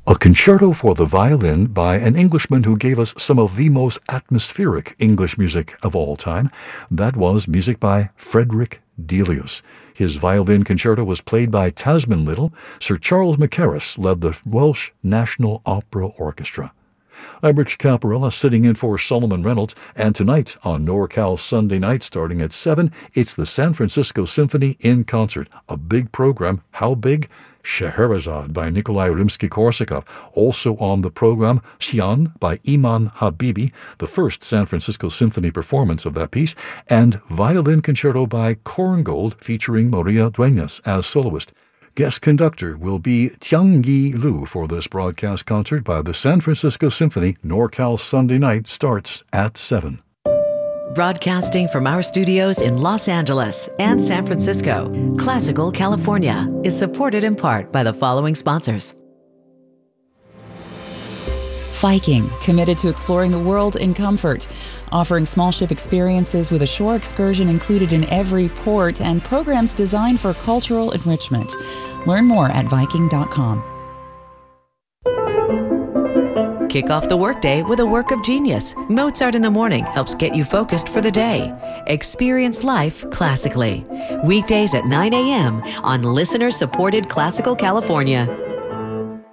A concerto for the violin by an Englishman who gave us some of the most atmospheric English music of all time. That was music by Frederick Delius. His violin concerto was played by Tasman Little. Sir Charles Mackerras led the Welsh National Opera Orchestra. I'm Rich Caparella, sitting in for Solomon Reynolds, and tonight on NorCal Sunday Night, starting at 7, it's the San Francisco Symphony in concert. A big program. How big? Scheherazade by Nikolai Rimsky-Korsakov. Also on the program, Xian by Iman Habibi, the first San Francisco Symphony performance of that piece, and Violin Concerto by Korngold featuring Maria Duenas as soloist. Guest conductor will be Tianyi Liu for this broadcast concert by the San Francisco Symphony. NorCal Sunday Night starts at 7. Broadcasting from our studios in Los Angeles and San Francisco, Classical California is supported in part by the following sponsors. Viking, committed to exploring the world in comfort, offering small ship experiences with a shore excursion included in every port and programs designed for cultural enrichment. Learn more at Viking.com. Kick off the workday with a work of genius. Mozart in the Morning helps get you focused for the day. Experience life classically. Weekdays at 9 a.m. on listener-supported Classical California.